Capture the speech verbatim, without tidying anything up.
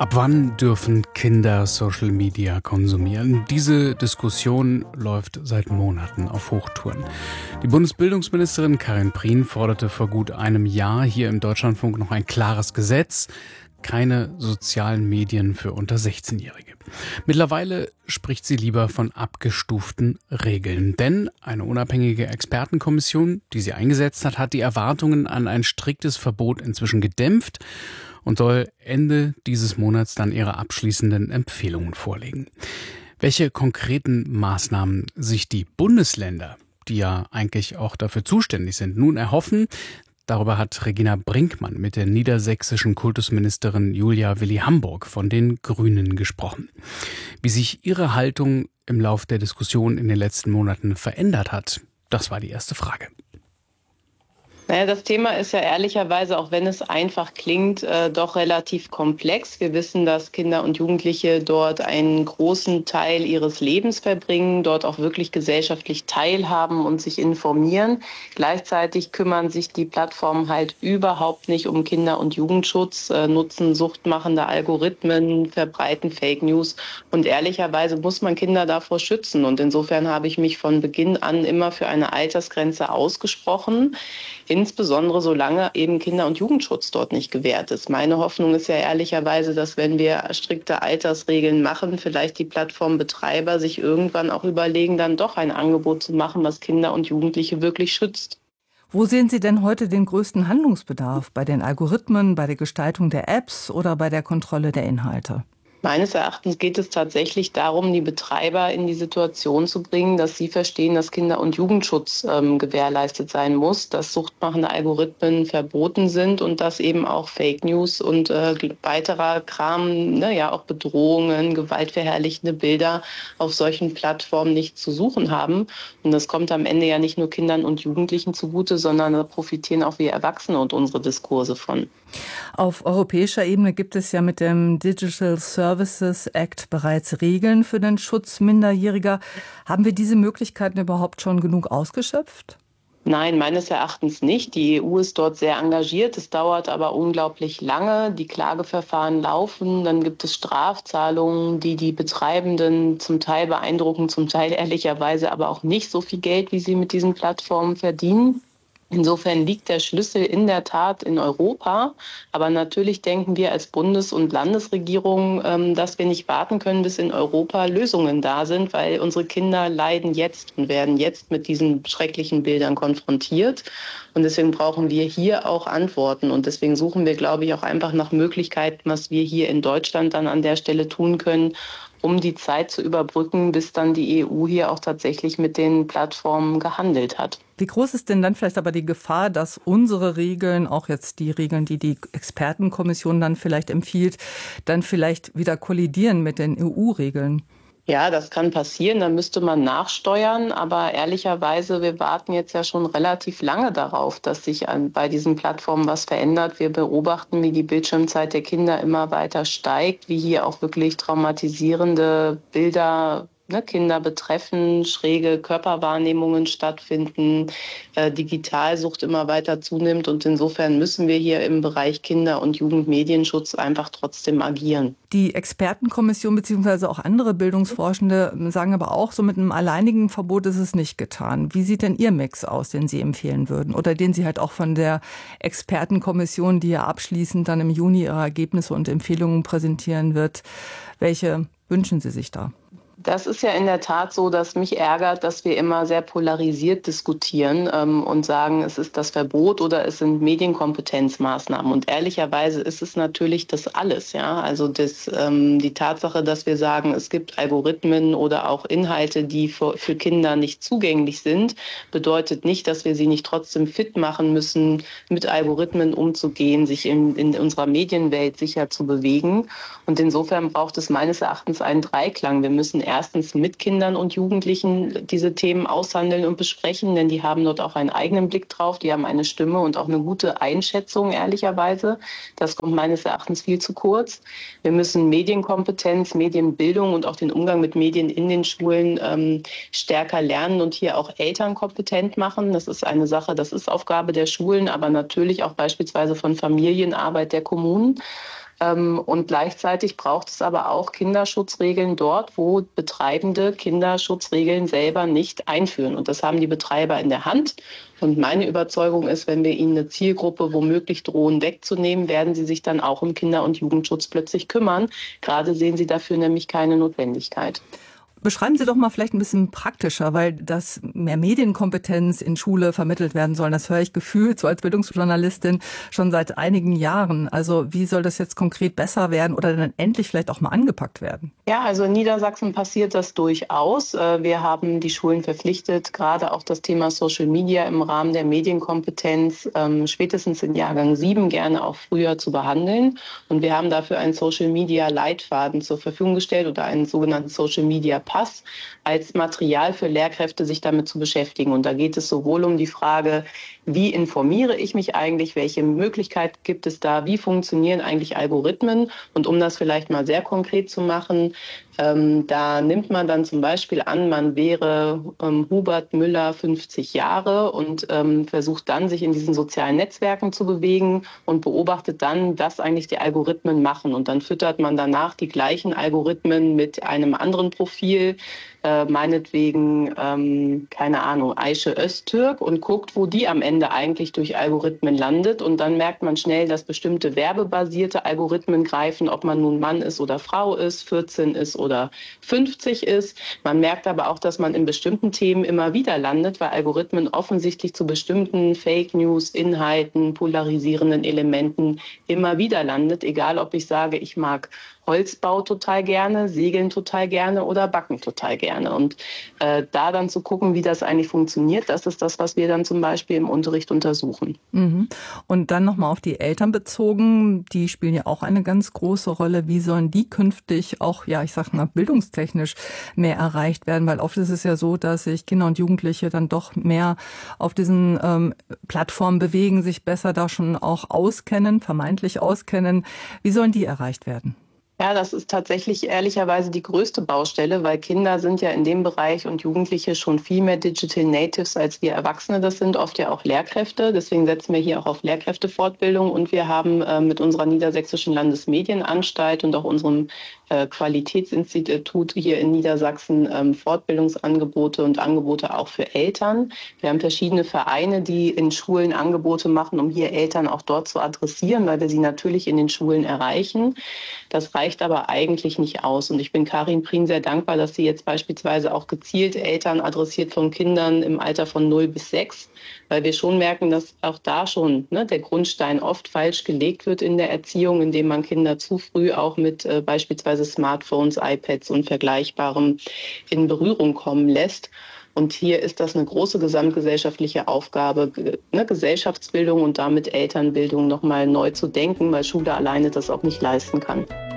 Ab wann dürfen Kinder Social Media konsumieren? Diese Diskussion läuft seit Monaten auf Hochtouren. Die Bundesbildungsministerin Karin Prien forderte vor gut einem Jahr hier im Deutschlandfunk noch ein klares Gesetz. Keine sozialen Medien für unter sechzehnjährige. Mittlerweile spricht sie lieber von abgestuften Regeln. Denn eine unabhängige Expertenkommission, die sie eingesetzt hat, hat die Erwartungen an ein striktes Verbot inzwischen gedämpft und soll Ende dieses Monats dann ihre abschließenden Empfehlungen vorlegen. Welche konkreten Maßnahmen sich die Bundesländer, die ja eigentlich auch dafür zuständig sind, nun erhoffen, darüber hat Regina Brinkmann mit der niedersächsischen Kultusministerin Julia Willi-Hamburg von den Grünen gesprochen. Wie sich ihre Haltung im Lauf der Diskussion in den letzten Monaten verändert hat, das war die erste Frage. Naja, das Thema ist ja ehrlicherweise, auch wenn es einfach klingt, äh, doch relativ komplex. Wir wissen, dass Kinder und Jugendliche dort einen großen Teil ihres Lebens verbringen, dort auch wirklich gesellschaftlich teilhaben und sich informieren. Gleichzeitig kümmern sich die Plattformen halt überhaupt nicht um Kinder- und Jugendschutz, äh, nutzen suchtmachende Algorithmen, verbreiten Fake News. Und ehrlicherweise muss man Kinder davor schützen. Und insofern habe ich mich von Beginn an immer für eine Altersgrenze ausgesprochen. Insbesondere solange eben Kinder- und Jugendschutz dort nicht gewährt ist. Meine Hoffnung ist ja ehrlicherweise, dass wenn wir strikte Altersregeln machen, vielleicht die Plattformbetreiber sich irgendwann auch überlegen, dann doch ein Angebot zu machen, was Kinder und Jugendliche wirklich schützt. Wo sehen Sie denn heute den größten Handlungsbedarf? Bei den Algorithmen, bei der Gestaltung der Apps oder bei der Kontrolle der Inhalte? Meines Erachtens geht es tatsächlich darum, die Betreiber in die Situation zu bringen, dass sie verstehen, dass Kinder- und Jugendschutz ähm, gewährleistet sein muss, dass suchtmachende Algorithmen verboten sind und dass eben auch Fake News und äh, weiterer Kram, ne, ja auch Bedrohungen, gewaltverherrlichende Bilder auf solchen Plattformen nicht zu suchen haben. Und das kommt am Ende ja nicht nur Kindern und Jugendlichen zugute, sondern da profitieren auch wir Erwachsene und unsere Diskurse von. Auf europäischer Ebene gibt es ja mit dem Digital Services Act bereits Regeln für den Schutz Minderjähriger. Haben wir diese Möglichkeiten überhaupt schon genug ausgeschöpft? Nein, meines Erachtens nicht. Die E U ist dort sehr engagiert. Es dauert aber unglaublich lange. Die Klageverfahren laufen. Dann gibt es Strafzahlungen, die die Betreibenden zum Teil beeindrucken, zum Teil ehrlicherweise aber auch nicht so viel Geld, wie sie mit diesen Plattformen verdienen. Insofern liegt der Schlüssel in der Tat in Europa. Aber natürlich denken wir als Bundes- und Landesregierung, dass wir nicht warten können, bis in Europa Lösungen da sind, weil unsere Kinder leiden jetzt und werden jetzt mit diesen schrecklichen Bildern konfrontiert. Und deswegen brauchen wir hier auch Antworten. Und deswegen suchen wir, glaube ich, auch einfach nach Möglichkeiten, was wir hier in Deutschland dann an der Stelle tun können, um die Zeit zu überbrücken, bis dann die E U hier auch tatsächlich mit den Plattformen gehandelt hat. Wie groß ist denn dann vielleicht aber die Gefahr, dass unsere Regeln, auch jetzt die Regeln, die die Expertenkommission dann vielleicht empfiehlt, dann vielleicht wieder kollidieren mit den E U-Regeln? Ja, das kann passieren, da müsste man nachsteuern, aber ehrlicherweise, wir warten jetzt ja schon relativ lange darauf, dass sich bei diesen Plattformen was verändert. Wir beobachten, wie die Bildschirmzeit der Kinder immer weiter steigt, wie hier auch wirklich traumatisierende Bilder Ne, Kinder betreffen, schräge Körperwahrnehmungen stattfinden, äh, Digitalsucht immer weiter zunimmt und insofern müssen wir hier im Bereich Kinder- und Jugendmedienschutz einfach trotzdem agieren. Die Expertenkommission bzw. auch andere Bildungsforschende sagen aber auch, so mit einem alleinigen Verbot ist es nicht getan. Wie sieht denn Ihr Mix aus, den Sie empfehlen würden oder den Sie halt auch von der Expertenkommission, die ja abschließend dann im Juni ihre Ergebnisse und Empfehlungen präsentieren wird, welche wünschen Sie sich da? Das ist ja in der Tat so, dass mich ärgert, dass wir immer sehr polarisiert diskutieren ähm, und sagen, es ist das Verbot oder es sind Medienkompetenzmaßnahmen. Und ehrlicherweise ist es natürlich das alles. Ja? Also das, ähm, die Tatsache, dass wir sagen, es gibt Algorithmen oder auch Inhalte, die für, für Kinder nicht zugänglich sind, bedeutet nicht, dass wir sie nicht trotzdem fit machen müssen, mit Algorithmen umzugehen, sich in, in unserer Medienwelt sicher zu bewegen. Und insofern braucht es meines Erachtens einen Dreiklang. Wir müssen erstens mit Kindern und Jugendlichen diese Themen aushandeln und besprechen, denn die haben dort auch einen eigenen Blick drauf, die haben eine Stimme und auch eine gute Einschätzung, ehrlicherweise. Das kommt meines Erachtens viel zu kurz. Wir müssen Medienkompetenz, Medienbildung und auch den Umgang mit Medien in den Schulen ähm, stärker lernen und hier auch Eltern kompetent machen. Das ist eine Sache, das ist Aufgabe der Schulen, aber natürlich auch beispielsweise von Familienarbeit der Kommunen. Und gleichzeitig braucht es aber auch Kinderschutzregeln dort, wo Betreibende Kinderschutzregeln selber nicht einführen. Und das haben die Betreiber in der Hand. Und meine Überzeugung ist, wenn wir ihnen eine Zielgruppe womöglich drohen wegzunehmen, werden sie sich dann auch um Kinder- und Jugendschutz plötzlich kümmern. Gerade sehen sie dafür nämlich keine Notwendigkeit. Beschreiben Sie doch mal vielleicht ein bisschen praktischer, weil dass mehr Medienkompetenz in Schule vermittelt werden soll, das höre ich gefühlt so als Bildungsjournalistin schon seit einigen Jahren. Also wie soll das jetzt konkret besser werden oder dann endlich vielleicht auch mal angepackt werden? Ja, also in Niedersachsen passiert das durchaus. Wir haben die Schulen verpflichtet, gerade auch das Thema Social Media im Rahmen der Medienkompetenz spätestens in Jahrgang sieben gerne auch früher zu behandeln. Und wir haben dafür einen Social Media Leitfaden zur Verfügung gestellt oder einen sogenannten Social Media Pass als Material für Lehrkräfte, sich damit zu beschäftigen. Und da geht es sowohl um die Frage, wie informiere ich mich eigentlich, welche Möglichkeiten gibt es da, wie funktionieren eigentlich Algorithmen? Und um das vielleicht mal sehr konkret zu machen, ähm, da nimmt man dann zum Beispiel an, man wäre ähm, Hubert Müller fünfzig Jahre und ähm, versucht dann, sich in diesen sozialen Netzwerken zu bewegen und beobachtet dann, was eigentlich die Algorithmen machen. Und dann füttert man danach die gleichen Algorithmen mit einem anderen Profil, äh, meinetwegen, ähm, keine Ahnung, Ayşe Öztürk und guckt, wo die am Ende eigentlich durch Algorithmen landet. Und dann merkt man schnell, dass bestimmte werbebasierte Algorithmen greifen, ob man nun Mann ist oder Frau ist, vierzehn ist oder fünfzig ist. Man merkt aber auch, dass man in bestimmten Themen immer wieder landet, weil Algorithmen offensichtlich zu bestimmten Fake News, Inhalten, polarisierenden Elementen immer wieder landet. Egal, ob ich sage, ich mag Holzbau total gerne, Segeln total gerne oder Backen total gerne. Und äh, da dann zu gucken, wie das eigentlich funktioniert, das ist das, was wir dann zum Beispiel im Unterricht untersuchen. Mhm. Und dann nochmal auf die Eltern bezogen, die spielen ja auch eine ganz große Rolle. Wie sollen die künftig auch, ja, ich sag mal, bildungstechnisch mehr erreicht werden? Weil oft ist es ja so, dass sich Kinder und Jugendliche dann doch mehr auf diesen ähm, Plattformen bewegen, sich besser da schon auch auskennen, vermeintlich auskennen. Wie sollen die erreicht werden? Ja, das ist tatsächlich ehrlicherweise die größte Baustelle, weil Kinder sind ja in dem Bereich und Jugendliche schon viel mehr Digital Natives, als wir Erwachsene das sind, oft ja auch Lehrkräfte. Deswegen setzen wir hier auch auf Lehrkräftefortbildung und wir haben äh, mit unserer Niedersächsischen Landesmedienanstalt und auch unserem äh, Qualitätsinstitut hier in Niedersachsen ähm, Fortbildungsangebote und Angebote auch für Eltern. Wir haben verschiedene Vereine, die in Schulen Angebote machen, um hier Eltern auch dort zu adressieren, weil wir sie natürlich in den Schulen erreichen. Das reicht aber eigentlich nicht aus. Und ich bin Karin Prien sehr dankbar, dass sie jetzt beispielsweise auch gezielt Eltern adressiert von Kindern im Alter von null bis sechs, weil wir schon merken, dass auch da schon ne, der Grundstein oft falsch gelegt wird in der Erziehung, indem man Kinder zu früh auch mit äh, beispielsweise Smartphones, iPads und Vergleichbarem in Berührung kommen lässt. Und hier ist das eine große gesamtgesellschaftliche Aufgabe, ne, Gesellschaftsbildung und damit Elternbildung nochmal neu zu denken, weil Schule alleine das auch nicht leisten kann.